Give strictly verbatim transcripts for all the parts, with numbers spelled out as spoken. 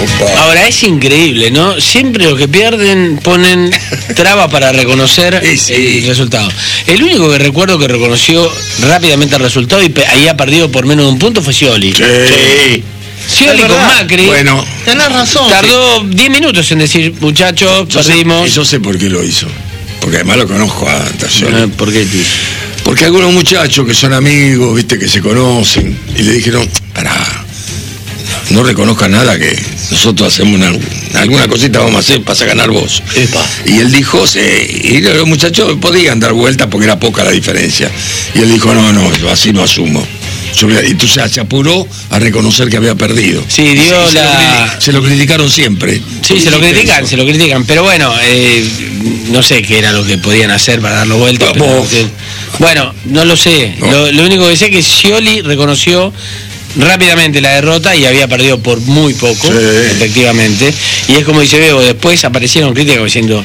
Opa. Ahora es increíble, ¿no? Siempre los que pierden ponen traba para reconocer sí, sí. el resultado. El único que recuerdo que reconoció rápidamente el resultado y pe- ahí ha perdido por menos de un punto fue Scioli. Sí. sí. Scioli con Macri. Bueno, tenés razón. Tardó diez minutos en decir, muchachos, yo perdimos. Sé, yo sé por qué lo hizo. Porque además lo conozco a Scioli. ¿Por qué, tío? Porque algunos muchachos que son amigos, viste, que se conocen, y le dijeron, pará, no reconozca nada que nosotros hacemos una, alguna cosita vamos a hacer para ganar vos. Epa. Y él dijo, sí, y los muchachos podían dar vueltas porque era poca la diferencia. Y él dijo, no, no, yo así no asumo. Y entonces se apuró a reconocer que había perdido. Sí, dio sí, la... Se lo, se lo criticaron siempre. Sí, se lo critican, eso? se lo critican. Pero bueno, eh, no sé qué era lo que podían hacer para darlo vuelta. No, pero, que, bueno, no lo sé. No. Lo, lo único que sé es que Scioli reconoció rápidamente la derrota y había perdido por muy poco, sí. efectivamente. Y es como dice Bebo, después aparecieron críticas diciendo...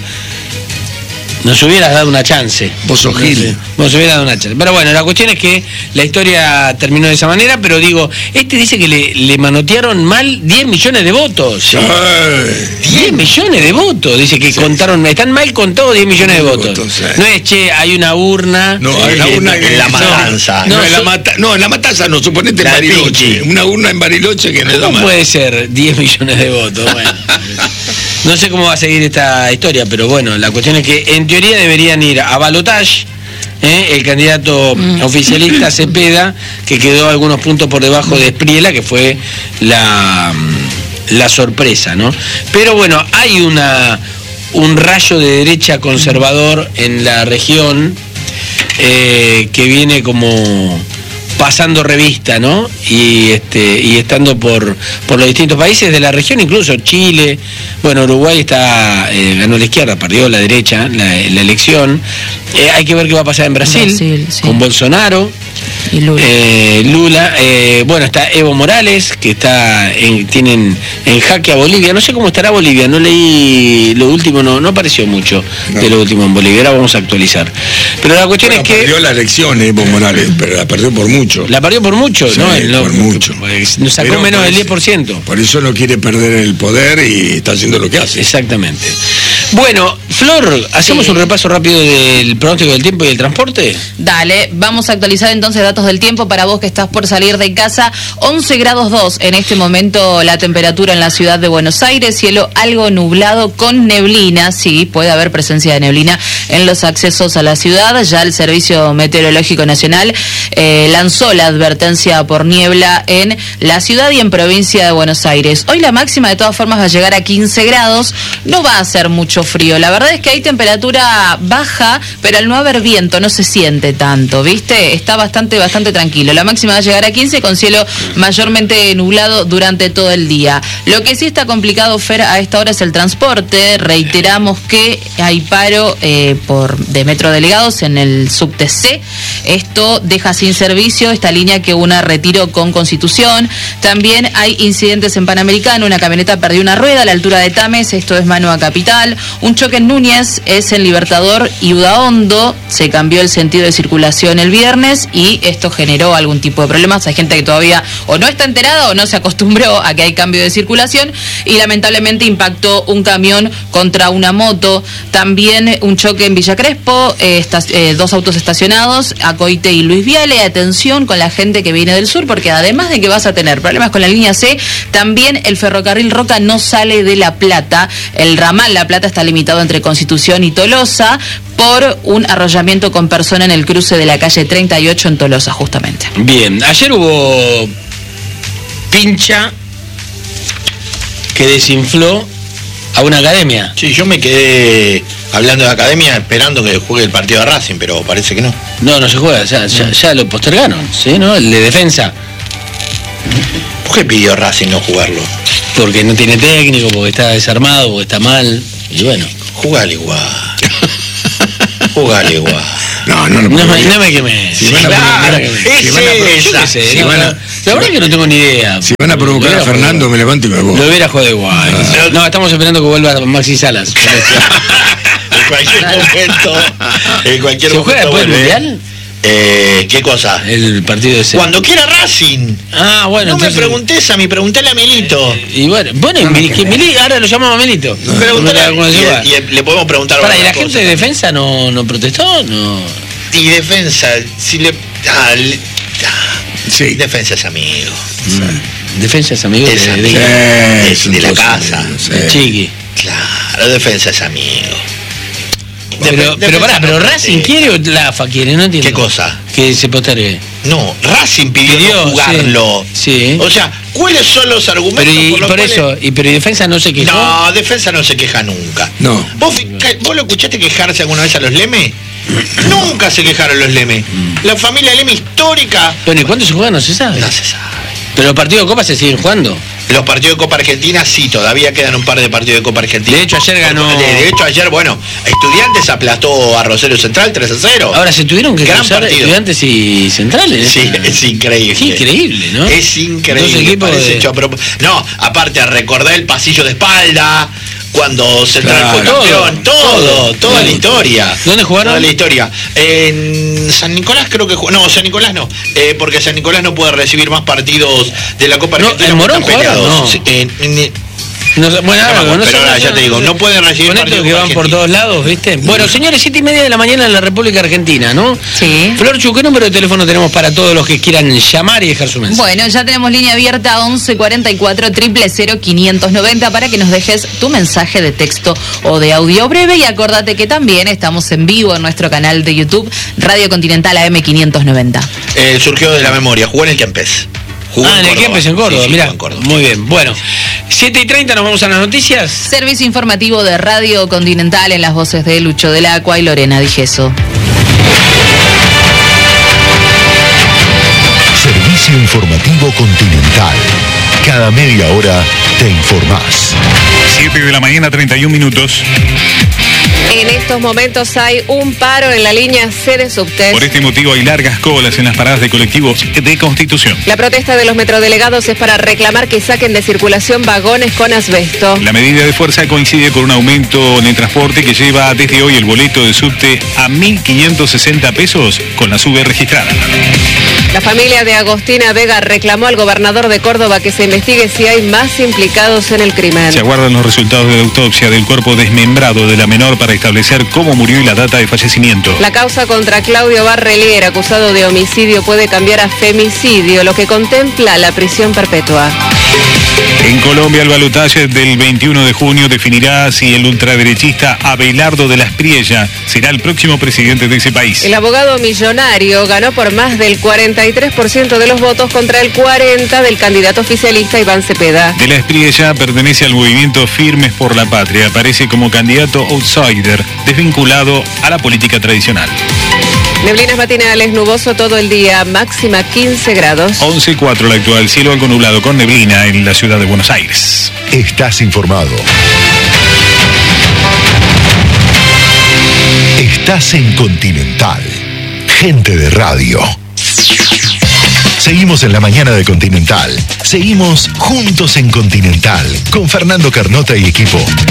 Nos hubieras dado una chance. Vos sos Gil. No sé, nos hubieras dado una chance. Pero bueno, la cuestión es que la historia terminó de esa manera, pero digo, este dice que le, le manotearon mal diez millones de votos. ¿Sí? diez millones de votos. Dice que sí, contaron, sí. están mal contados diez millones de votos. votos sí. No es, che, hay una urna. No, hay una urna en la matanza. No, no, en la mata, no, en la matanza no, suponete en Bariloche. Una urna en Bariloche que no ¿Cómo puede ser diez millones de votos? Bueno. No sé cómo va a seguir esta historia, pero bueno, la cuestión es que en teoría deberían ir a balotaje, ¿eh? el candidato mm. oficialista Cepeda, que quedó algunos puntos por debajo de Espriella, que fue la, la sorpresa, ¿no? Pero bueno, hay una un rayo de derecha conservador en la región eh, que viene como... pasando revista, ¿no? Y este y estando por por los distintos países de la región, incluso Chile, bueno, Uruguay está eh, ganó la izquierda, perdió la derecha la, la elección. Eh, hay que ver qué va a pasar en Brasil, Brasil sí. con Bolsonaro y Lula. Eh, Lula eh, bueno, está Evo Morales, que está en, tienen en jaque a Bolivia. No sé cómo estará Bolivia, no leí lo último, no no apareció mucho no. de lo último en Bolivia. Ahora vamos a actualizar. Pero la cuestión bueno, es que perdió la elección Evo Morales, pero la perdió por mucho. La perdió por mucho, sí, ¿no? No, por mucho. Nos sacó pero menos del diez por ciento. Por eso no quiere perder el poder y está haciendo lo que hace. Exactamente. Bueno, Flor, ¿hacemos sí. un repaso rápido del pronóstico del tiempo y del transporte? Dale, vamos a actualizar entonces datos del tiempo para vos que estás por salir de casa. once grados dos en este momento la temperatura en la ciudad de Buenos Aires, cielo algo nublado con neblina, sí, puede haber presencia de neblina en los accesos a la ciudad. Ya el Servicio Meteorológico Nacional eh, lanzó la advertencia por niebla en la ciudad y en provincia de Buenos Aires. Hoy la máxima de todas formas va a llegar a quince grados, no va a ser mucho frío. La verdad es que hay temperatura baja, pero al no haber viento no se siente tanto, ¿viste? Está bastante, bastante tranquilo. La máxima va a llegar a quince con cielo mayormente nublado durante todo el día. Lo que sí está complicado, Fer, a esta hora es el transporte. Reiteramos que hay paro eh, por de metrodelegados en el subte C. Esto deja sin servicio esta línea que une Retiro con Constitución. También hay incidentes en Panamericano. Una camioneta perdió una rueda a la altura de Tames, esto es mano a Capital. Un choque en Núñez es en Libertador y Udaondo. Se cambió el sentido de circulación el viernes y esto generó algún tipo de problemas. Hay gente que todavía o no está enterada o no se acostumbró a que hay cambio de circulación y lamentablemente impactó un camión contra una moto. También un choque en Villa Crespo, eh, esta, eh, dos autos estacionados, Acoite y Luis Viale. Atención con la gente que viene del sur, porque además de que vas a tener problemas con la línea C, también el ferrocarril Roca no sale de La Plata. El ramal La Plata está limitado entre Constitución y Tolosa por un arrollamiento con persona en el cruce de la calle treinta y ocho en Tolosa, justamente. Bien, ayer hubo pincha que desinfló a una academia. Sí, yo me quedé hablando de academia esperando que juegue el partido de Racing, pero parece que no. No, no se juega, ya, ya, ya lo postergaron, ¿sí? ¿No? El de defensa. ¿Por qué pidió Racing no jugarlo? Porque no tiene técnico, porque está desarmado, porque está mal. Y bueno, jugale igual. Jugale igual. No, no, no, no, me, no me quemé. Si van a provocar, si van a, yo qué sé, si no, van a, la verdad es que no tengo ni idea. Si van a provocar a Fernando, jugado. Me levanto y me voy. Lo hubiera jugado igual. Ah. No, estamos esperando que vuelva Maxi Salas. En cualquier momento. En cualquier ¿Se momento. juega después del Mundial? Eh, ¿Qué cosa? El partido de ese. Cuando quiera Racing. Ah, bueno. No entonces... me preguntés a mí, preguntale a Milito. Eh, y bueno, bueno, no, Mili, no Mili, ahora lo llamamos a Milito. No, preguntale a, y, y le podemos preguntar. Para, ¿y la gente de defensa no, no protestó? No. Y defensa, si le. Ah, le ah, sí. Defensa es amigo. Mm. Defensa es amigo es de, amigo. de, de, de, de la casa. Sí. De Chiqui. Claro, defensa es amigo. Pero, Dep pero pará, pero Racing quiere o la A F A quiere, no entiendo. ¿Qué cosa? Que se postergue. No, Racing pidió, pidió no jugarlo. Sí, sí. O sea, ¿cuáles son los argumentos? Pero y, por, los por cuales... eso, y pero y defensa no se quejó. No, defensa no se queja nunca. No. ¿Vos, ¿Vos lo escuchaste quejarse alguna vez a los Leme? Nunca se quejaron los Leme. La familia Leme histórica. Bueno, ¿y cuándo se juega? No se sabe. No se sabe. Pero los partidos de Copa se siguen jugando. Los partidos de Copa Argentina sí, todavía quedan un par de partidos de Copa Argentina. De hecho ayer ganó... De, de hecho ayer, bueno, Estudiantes aplastó a Rosario Central tres a cero. Ahora se tuvieron que Gran cruzar partido. Estudiantes y Centrales. Sí, ¿no? es increíble. Es increíble, ¿no? Es increíble. Dos equipos de... hecho, pero, no, aparte recordar el pasillo de espalda, cuando Central claro, fue campeón, todo, todo, todo toda bueno. la historia. ¿Dónde jugaron? Toda la historia. En San Nicolás creo que jugó, no, San Nicolás no, eh, porque San Nicolás no puede recibir más partidos de la Copa Argentina. No, ¿en Morón jugaron? No. Sí, en, en, No, bueno, no, no, no, pero no, ahora ya te digo, no pueden recibir con esto que van por todos lados, ¿viste? Bueno, señores, siete y media de la mañana en la República Argentina, ¿no? Sí. Florchu, ¿qué número de teléfono tenemos para todos los que quieran llamar y dejar su mensaje? Bueno, ya tenemos línea abierta once cuarenta y cuatro, cero cero cero, quinientos noventa para que nos dejes tu mensaje de texto o de audio breve y acordate que también estamos en vivo en nuestro canal de YouTube, Radio Continental A M quinientos noventa. Eh, surgió de la memoria, jugó en el Kempes. Jugó ah, en, en el Kempes en Córdoba, sí, sí, mirá. Muy bien, bueno. siete y treinta nos vamos a las noticias. Servicio informativo de Radio Continental en las voces de Lucho del Acua y Lorena Digeso. Servicio informativo Continental. Cada media hora te informás. siete de la mañana, treinta y un minutos. En estos momentos hay un paro en la línea C de subtes. Por este motivo hay largas colas en las paradas de colectivos de Constitución. La protesta de los metrodelegados es para reclamar que saquen de circulación vagones con asbesto. La medida de fuerza coincide con un aumento en el transporte que lleva desde hoy el boleto de subte a mil quinientos sesenta pesos con la sube registrada. La familia de Agostina Vega reclamó al gobernador de Córdoba que se investigue si hay más implicados en el crimen. Se aguardan los resultados de la autopsia del cuerpo desmembrado de la menor para establecer cómo murió y la data de fallecimiento. La causa contra Claudio Barrelier, acusado de homicidio, puede cambiar a femicidio, lo que contempla la prisión perpetua. En Colombia, el balotaje del veintiuno de junio definirá si el ultraderechista Abelardo de la Espriella será el próximo presidente de ese país. El abogado millonario ganó por más del cuarenta y tres por ciento de los votos contra el cuarenta por ciento del candidato oficialista Iván Cepeda. De la Espriella pertenece al movimiento Firmes por la Patria. Aparece como candidato outsider, desvinculado a la política tradicional. Neblinas matinales, nuboso todo el día, máxima quince grados. once cuatro la actual, cielo algo nublado con neblina en la ciudad de Buenos Aires. Estás informado. Estás en Continental. Gente de radio. Seguimos en la mañana de Continental. Seguimos juntos en Continental con Fernando Carnota y equipo.